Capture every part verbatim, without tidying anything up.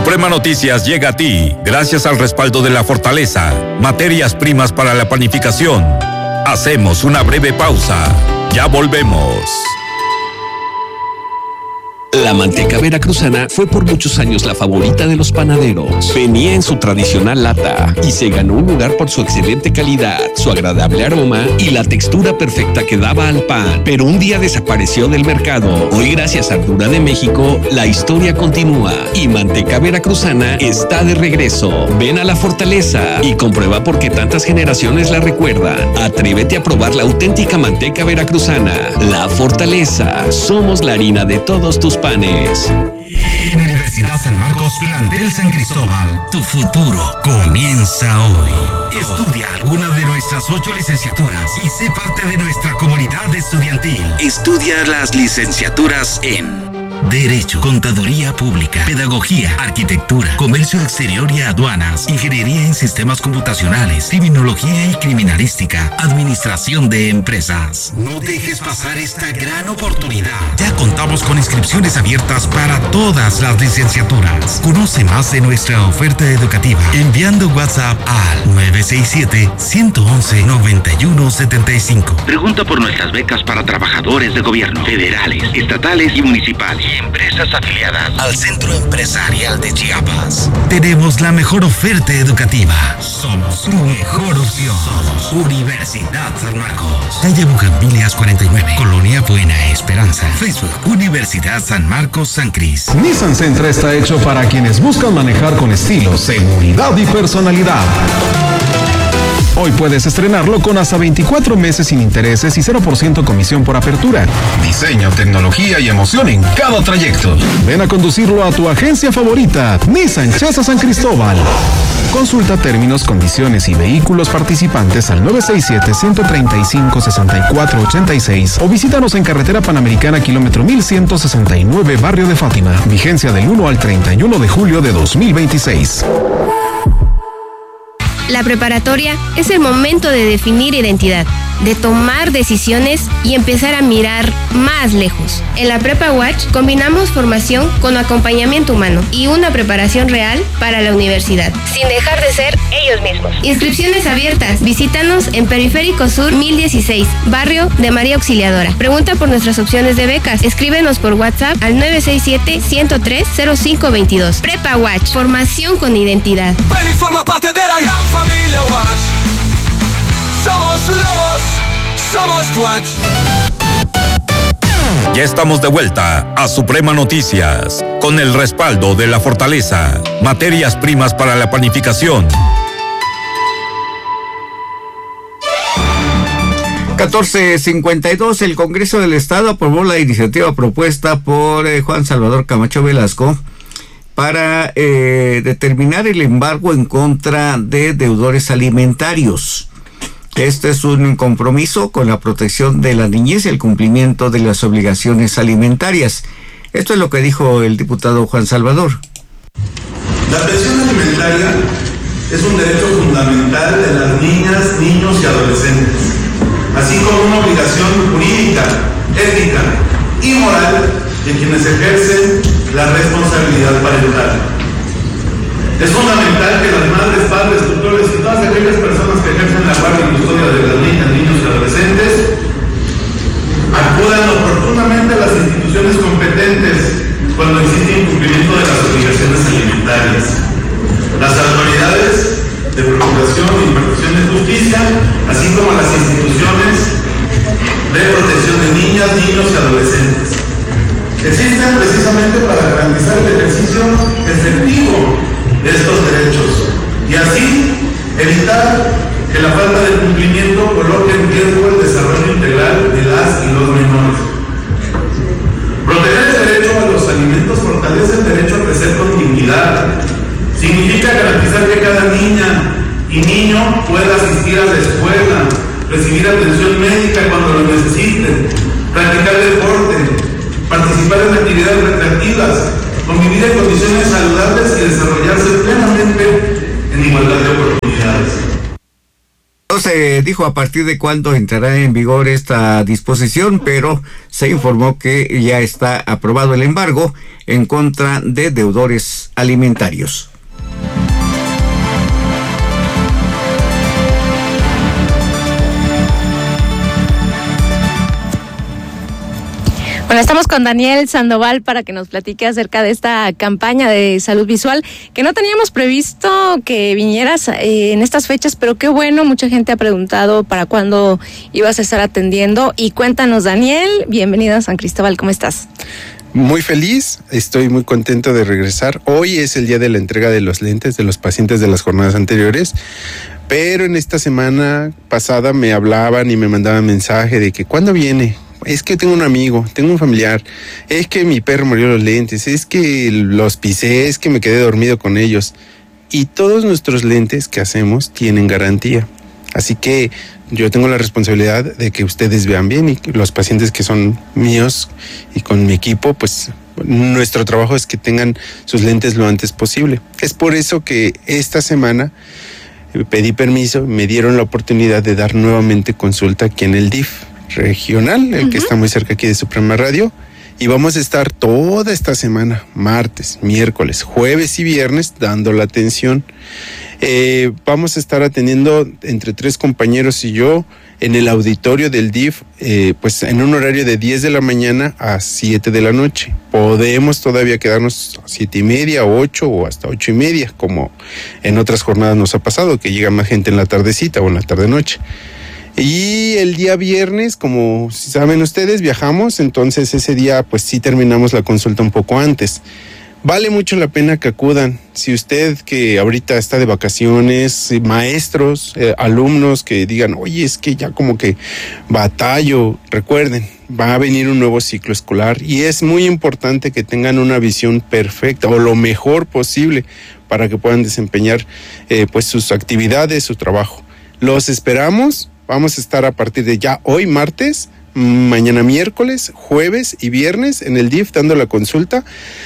Suprema Noticias llega a ti gracias al respaldo de La Fortaleza, materias primas para la panificación. Hacemos una breve pausa. Ya volvemos. La manteca veracruzana fue por muchos años la favorita de los panaderos. Venía en su tradicional lata y se ganó un lugar por su excelente calidad, su agradable aroma y la textura perfecta que daba al pan. Pero un día desapareció del mercado. Hoy, gracias a Ardura de México, la historia continúa y Manteca Veracruzana está de regreso. Ven a La Fortaleza y comprueba por qué tantas generaciones la recuerdan. Atrévete a probar la auténtica manteca veracruzana. La Fortaleza. Somos la harina de todos tus panes. Universidad San Marcos, plantel San Cristóbal. Tu futuro comienza hoy. Estudia alguna de nuestras ocho licenciaturas y sé parte de nuestra comunidad estudiantil. Estudia las licenciaturas en Derecho, Contaduría Pública, Pedagogía, Arquitectura, Comercio Exterior y Aduanas, Ingeniería en Sistemas Computacionales, Criminología y Criminalística, Administración de Empresas. No dejes pasar esta gran oportunidad. Ya contamos con inscripciones abiertas para todas las licenciaturas. Conoce más de nuestra oferta educativa enviando WhatsApp al nueve seis siete, uno uno uno, nueve uno siete cinco. Pregunta por nuestras becas para trabajadores de gobierno, federales, estatales y municipales. Empresas afiliadas al Centro Empresarial de Chiapas. Tenemos la mejor oferta educativa. Somos tu mejor opción. Somos Universidad San Marcos. Calle Bugambilias cuarenta y nueve, Colonia Buena Esperanza. Facebook, Universidad San Marcos San Cris. Nissan Sentra está hecho para quienes buscan manejar con estilo, seguridad y personalidad. Hoy puedes estrenarlo con hasta veinticuatro meses sin intereses y cero por ciento comisión por apertura. Diseño, tecnología y emoción en cada trayecto. Ven a conducirlo a tu agencia favorita, Nissan Chesa San Cristóbal. Consulta términos, condiciones y vehículos participantes al nueve seis siete, uno tres cinco, seis cuatro ocho seis o visítanos en Carretera Panamericana, kilómetro mil ciento sesenta y nueve, Barrio de Fátima. Vigencia del uno al treinta y uno de julio de dos mil veintiséis. La preparatoria es el momento de definir identidad, de tomar decisiones y empezar a mirar más lejos. En la Prepa Watch combinamos formación con acompañamiento humano y una preparación real para la universidad, sin dejar de ser ellos mismos. Inscripciones abiertas. Visítanos en Periférico Sur mil dieciséis, barrio de María Auxiliadora. Pregunta por nuestras opciones de becas. Escríbenos por WhatsApp al nueve seis siete, uno cero tres, cero cinco dos dos. Prepa Watch, formación con identidad. Ven y forma parte de la gran familia Watch. Somos los, somos Watch. Ya estamos de vuelta a Suprema Noticias, con el respaldo de La Fortaleza, materias primas para la panificación. catorce cincuenta y dos, el Congreso del Estado aprobó la iniciativa propuesta por eh, Juan Salvador Camacho Velasco para eh, determinar el embargo en contra de deudores alimentarios. Este es un compromiso con la protección de la niñez y el cumplimiento de las obligaciones alimentarias. Esto es lo que dijo el diputado Juan Salvador. La pensión alimentaria es un derecho fundamental de las niñas, niños y adolescentes, así como una obligación jurídica, ética y moral de quienes ejercen la responsabilidad parental. Es fundamental que las madres, padres, tutores y todas aquellas personas que ejercen la guardia y custodia de las niñas, niños y adolescentes acudan oportunamente a las instituciones competentes cuando existe incumplimiento de las obligaciones alimentarias. Las autoridades de procuración y impartición de justicia, así como las instituciones de protección de niñas, niños y adolescentes. Existen precisamente para garantizar el ejercicio efectivo de estos derechos y así evitar que la falta de cumplimiento coloque en riesgo el desarrollo integral de las y los menores. Proteger el derecho a los alimentos fortalece el derecho a crecer con dignidad. Significa garantizar que cada niña y niño pueda asistir a la escuela, recibir atención médica cuando lo necesiten, practicar deporte, participar en actividades recreativas, convivir en condiciones saludables y desarrollarse plenamente en igualdad de oportunidades. se dijo a partir de cuándo entrará en vigor esta disposición, pero se informó que ya está aprobado el embargo en contra de deudores alimentarios. Bueno, estamos con Daniel Sandoval para que nos platique acerca de esta campaña de salud visual que no teníamos previsto que vinieras eh, en estas fechas, pero qué bueno, mucha gente ha preguntado para cuándo ibas a estar atendiendo. Y cuéntanos, Daniel, bienvenido a San Cristóbal, ¿cómo estás? Muy feliz, estoy muy contento de regresar. Hoy es el día de la entrega de los lentes de los pacientes de las jornadas anteriores, pero en esta semana pasada me hablaban y me mandaban mensaje de que ¿cuándo viene? Es que tengo un amigo, tengo un familiar, es que mi perro murió los lentes, es que los pisé, es que me quedé dormido con ellos. Y todos nuestros lentes que hacemos tienen garantía. Así que yo tengo la responsabilidad de que ustedes vean bien, y los pacientes que son míos y con mi equipo, pues nuestro trabajo es que tengan sus lentes lo antes posible. Es por eso que esta semana pedí permiso, me dieron la oportunidad de dar nuevamente consulta aquí en el D I F regional, el uh-huh. que está muy cerca aquí de Suprema Radio, y vamos a estar toda esta semana, martes, miércoles, jueves y viernes, dando la atención. Eh, vamos a estar atendiendo entre tres compañeros y yo en el auditorio del D I F, eh, pues en un horario de diez de la mañana a siete de la noche. Podemos todavía quedarnos a siete y media, ocho o hasta ocho y media, como en otras jornadas nos ha pasado, que llega más gente en la tardecita o en la tarde-noche. Y el día viernes, como saben ustedes, viajamos, entonces ese día pues sí terminamos la consulta un poco antes. Vale mucho la pena que acudan. Si usted que ahorita está de vacaciones, maestros, eh, alumnos que digan, oye, es que ya como que batallo, recuerden, va a venir un nuevo ciclo escolar y es muy importante que tengan una visión perfecta o lo mejor posible para que puedan desempeñar eh, pues sus actividades, su trabajo. Los esperamos. Vamos a estar a partir de ya hoy, martes, mañana miércoles, jueves y viernes en el D I F dando la consulta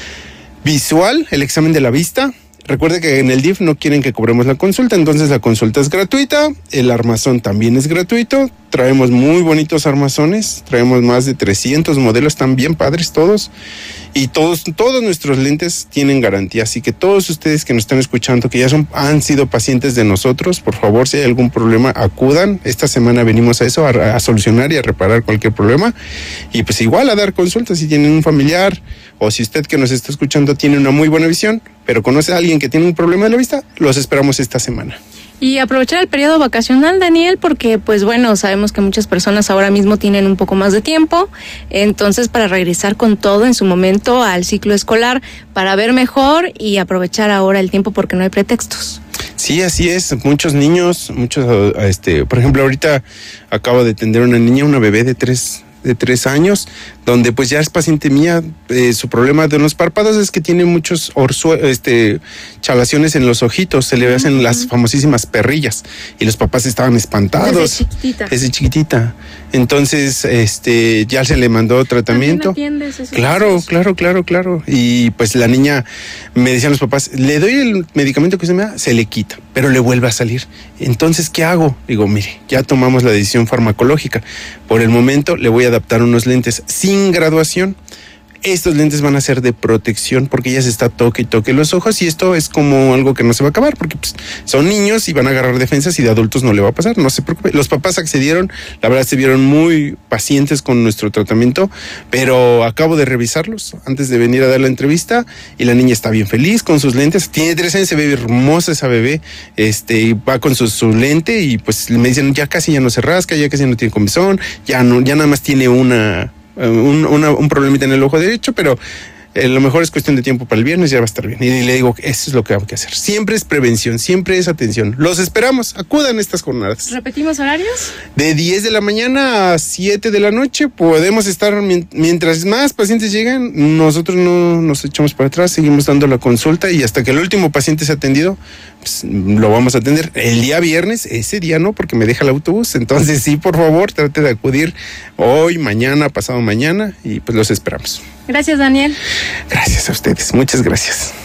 visual, el examen de la vista. Recuerde que en el D I F no quieren que cobremos la consulta, entonces la consulta es gratuita, el armazón también es gratuito, traemos muy bonitos armazones, traemos más de trescientos modelos, están bien padres todos, y todos, todos nuestros lentes tienen garantía, así que todos ustedes que nos están escuchando, que ya son, han sido pacientes de nosotros, por favor, si hay algún problema, acudan. Esta semana venimos a eso, a, a solucionar y a reparar cualquier problema, y pues igual a dar consultas si tienen un familiar, o si usted que nos está escuchando tiene una muy buena visión, pero conoce a alguien que tiene un problema de la vista, los esperamos esta semana. Y aprovechar el periodo vacacional, Daniel, porque pues bueno, sabemos que muchas personas ahora mismo tienen un poco más de tiempo, entonces para regresar con todo en su momento al ciclo escolar, para ver mejor y aprovechar ahora el tiempo porque no hay pretextos. Sí, así es, muchos niños, muchos, este, por ejemplo, ahorita acabo de atender a una niña, una bebé de tres de tres años, donde pues ya es paciente mía. Eh, su problema de los párpados es que tiene muchos orsue- este, chalaciones en los ojitos, se le uh-huh. hacen las famosísimas perrillas, y los papás estaban espantados. Desde chiquitita. Desde chiquitita. Entonces, este, ya se le mandó tratamiento. ¿Atiendes esos claro, casos? claro, claro, claro. Y pues la niña, me decían los papás, le doy el medicamento que se me da, se le quita, pero le vuelve a salir. Entonces, ¿qué hago? Digo, mire, ya tomamos la decisión farmacológica. Por el momento le voy a adaptar unos lentes sin graduación. Estos lentes van a ser de protección porque ella se está toque y toque los ojos, y esto es como algo que no se va a acabar porque pues, son niños y van a agarrar defensas, y de adultos no le va a pasar, no se preocupe. Los papás accedieron, la verdad se vieron muy pacientes con nuestro tratamiento, pero acabo de revisarlos antes de venir a dar la entrevista y la niña está bien feliz con sus lentes, tiene tres años, se ve hermosa esa bebé, este, va con su, su lente y pues me dicen ya casi ya no se rasca, ya casi no tiene comezón, ya no, ya nada más tiene una... Un, una, un problemita en el ojo derecho, pero eh, lo mejor es cuestión de tiempo para el viernes, ya va a estar bien. Y le digo, eso es lo que hay que hacer. Siempre es prevención, siempre es atención. Los esperamos, acudan a estas jornadas. ¿Repetimos horarios? De diez de la mañana a siete de la noche. Podemos estar, mientras más pacientes llegan, nosotros no nos echamos para atrás, seguimos dando la consulta, y hasta que el último paciente sea atendido, pues, lo vamos a atender. El día viernes, ese día no, porque me deja el autobús. Entonces sí, por favor, trate de acudir hoy, mañana, pasado mañana, y pues los esperamos. Gracias, Daniel. Gracias a ustedes, muchas gracias.